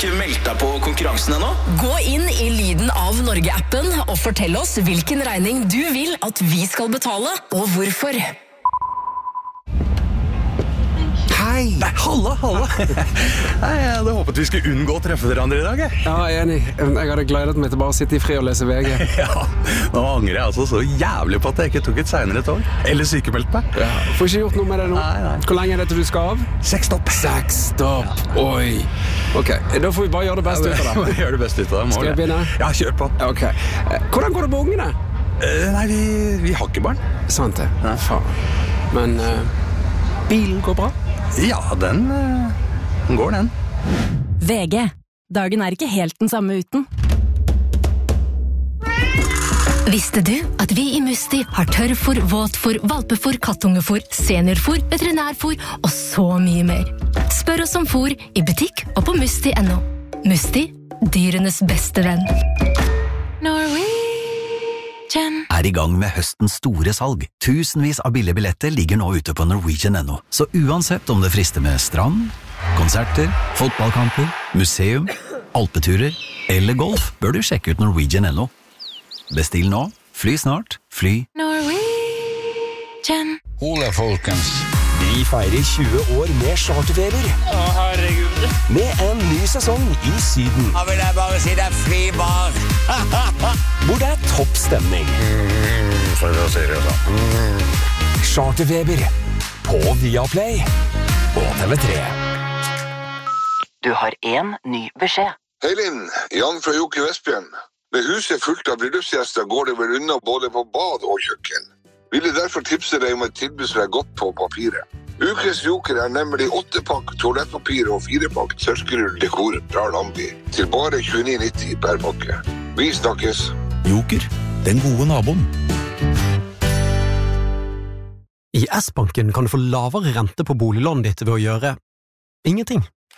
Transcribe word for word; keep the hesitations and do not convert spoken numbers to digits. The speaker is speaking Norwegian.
ikke meldt deg på konkurransen ennå? Gå inn i Lyden av Norge-appen og fortell oss hvilken regning du vil at vi skal betale, og hvorfor. Hei! Nei, halla, halla! Nei, jeg hadde håpet vi skulle unngå å treffe dere andre i dag, jeg. Ja, jeg er enig. Jeg hadde gledet meg til bare å sitte i fri og lese V G. Ja, nå angrer jeg altså så jævlig på at jeg ikke tok et senere tog. Eller sykemeldt meg. Ja, får ikke gjort noe med det nå. Nei, nei. Hvor lenge er det til du skal av? Seks stopp. Seks stopp. Ja. Oi. Ok, da får vi bare gjøre det beste ut av det. Gjør det beste ut av det. Skal jeg begynne? Ja, kjør på. Ok. Hvordan går det med ungene? Uh, nei, vi, vi har ikke barn. Sant det. Ja. Faen. Men uh, bilen går bra? Ja, den, den går den. V G. Dagen er ikke helt den samme uten. Visste du at vi i Musti har tørrfôr, våtfôr, valpefôr, kattungefôr, seniorfôr, veterinærfôr og så mye mer? Spør oss om fôr i butikk og på musti punktum no. Musti, dyrenes beste venn. Er i gang med høstens store salg. Tusenvis av billige billetter ligger nå ute på Norwegian punktum no. Så uansett om det frister med strand, konserter, fotballkamper, museum, alpeturer eller golf, bør du sjekke ut Norwegian punktum no. Bestill nå, fly snart, fly Norwegian. Hola, folkens. Vi feirer tjue år med charterfeber. Å, herregud. Med en ny sesong i Syden. Da vil jeg bare si det er fri bar. Hvor det er topp stemning. Mm, for å si det sånn. Mm. Charterfeber på Viaplay og T V tre. Du har en ny beskjed. Hei Linn, Jan fra Jokke Vestbjørn. Med huset fullt av bryllupsgjester går det vel unna både på bad og kjøkken. Ville derfor tipse deg om et tilbud som er godt på papiret. Ukes Joker er nemlig åttepakk toalettpapir og firepakk tørkerull dekor fra Lambi til bare tjueni nitti per pakke. Vi snakkes. Joker, den gode naboen. I S-banken kan du få lavere rente på boliglånet ditt ved å gjøre ingenting.